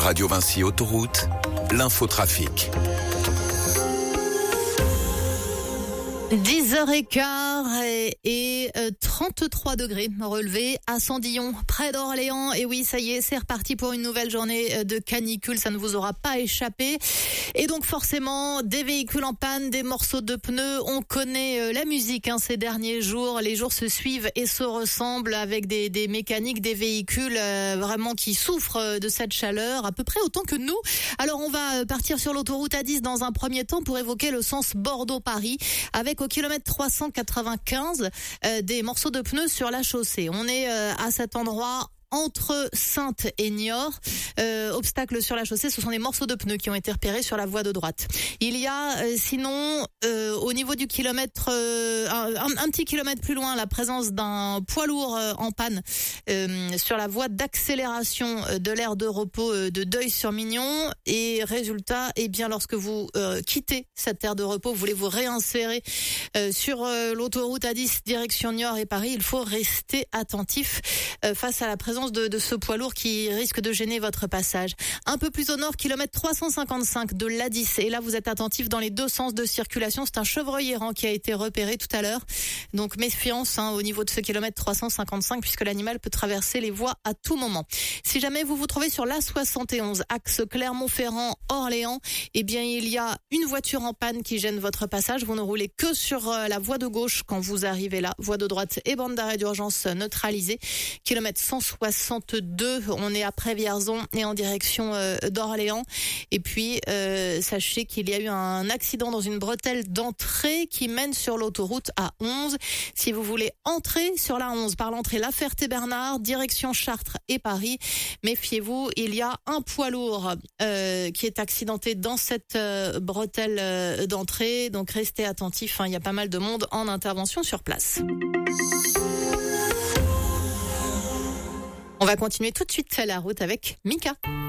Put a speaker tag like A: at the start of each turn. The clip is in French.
A: Radio Vinci Autoroute, l'infotrafic.
B: 10h15 et 33 degrés relevés à Sandillon, près d'Orléans. Et oui, ça y est, c'est reparti pour une nouvelle journée de canicule. Ça ne vous aura pas échappé. Et donc forcément, des véhicules en panne, des morceaux de pneus. On connaît la musique ces derniers jours. Les jours se suivent et se ressemblent avec des mécaniques, des véhicules vraiment qui souffrent de cette chaleur, à peu près autant que nous. Alors on va partir sur l'autoroute A10 dans un premier temps pour évoquer le sens Bordeaux-Paris avec au kilomètre 395 des morceaux de pneus sur la chaussée. On est à cet endroit entre Saintes et Niort. Obstacle sur la chaussée, ce sont des morceaux de pneus qui ont été repérés sur la voie de droite. Il y a sinon au niveau du kilomètre, un petit kilomètre plus loin, la présence d'un poids lourd en panne sur la voie d'accélération de l'aire de repos de Deuil-sur-Mignon. Et résultat, bien lorsque vous quittez cette aire de repos, vous voulez vous réinsérer sur l'autoroute A10 direction Niort et Paris, il faut rester attentif face à la présence de ce poids lourd qui risque de gêner votre passage. Un peu plus au nord, kilomètre 355 de l'A10. Et là, vous êtes attentif dans les deux sens de circulation. C'est un chevreuil errant qui a été repéré tout à l'heure. Donc, méfiance au niveau de ce kilomètre 355 puisque l'animal peut traverser les voies à tout moment. Si jamais vous vous trouvez sur l'A71, axe Clermont-Ferrand-Orléans, il y a une voiture en panne qui gêne votre passage. Vous ne roulez que sur la voie de gauche quand vous arrivez là. Voie de droite et bande d'arrêt d'urgence neutralisée. Kilomètre 162, on est après Vierzon et en direction d'Orléans. Et puis, sachez qu'il y a eu un accident dans une bretelle d'entrée qui mène sur l'autoroute A11. Si vous voulez entrer sur la 11 par l'entrée La Ferté-Bernard, direction Chartres et Paris, méfiez-vous, il y a un poids lourd qui est accidenté dans cette bretelle d'entrée. Donc restez attentifs, il y a pas mal de monde en intervention sur place. On va continuer tout de suite la route avec Mika.